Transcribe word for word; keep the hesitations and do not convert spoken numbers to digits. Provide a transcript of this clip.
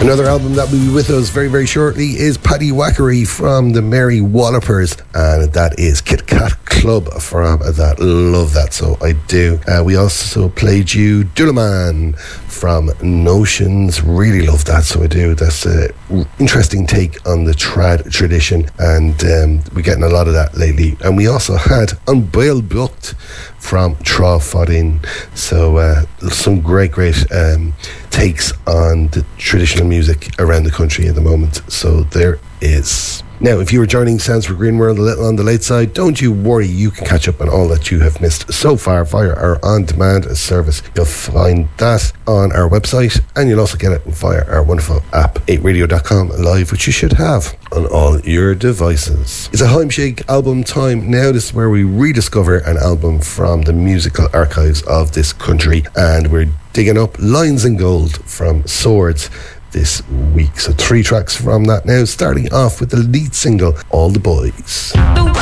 Another album that will be with us very, very shortly is Paddy Wackery from the Mary Wallopers, and that is Kit Kat Club from that. Love that, so I do. Uh, we also played you Dulaman from Notions. Really love that, so I do. That's an interesting take on the trad tradition, and um, we're getting a lot of that lately. And we also had An Bail Booked from Tra Fodin. So uh, some great, great um, takes on the traditional music around the country at the moment. So there is. Now, if you were joining Sounds for Green World a little on the late side, don't you worry, you can catch up on all that you have missed so far via our on-demand service. You'll find that on our website, and you'll also get it via our wonderful app, eight radio dot com live, which you should have on all your devices. It's a Heimshake album time now. This is where we rediscover an album from the musical archives of this country, and we're digging up Lines in Gold from Swords this week. So three tracks from that now, starting off with the lead single, All the Boys.